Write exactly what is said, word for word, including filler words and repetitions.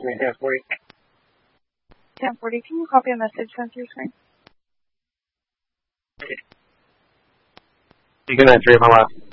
ten forty. ten forty, can you copy a message sent to your screen? You can enter my left.